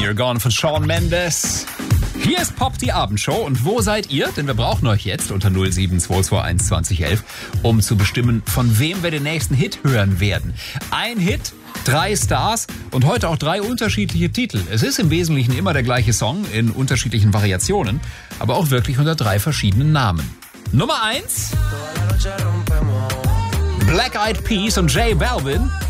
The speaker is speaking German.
You're Gone von Shawn Mendes. Hier ist Pop, die Abendshow. Und wo seid ihr? Denn wir brauchen euch jetzt unter 07221 2011, um zu bestimmen, von wem wir den nächsten Hit hören werden. Ein Hit, 3 Stars und heute auch 3 unterschiedliche Titel. Es ist im Wesentlichen immer der gleiche Song in unterschiedlichen Variationen, aber auch wirklich unter 3 verschiedenen Namen. Nummer 1, Black Eyed Peas und J Balvin.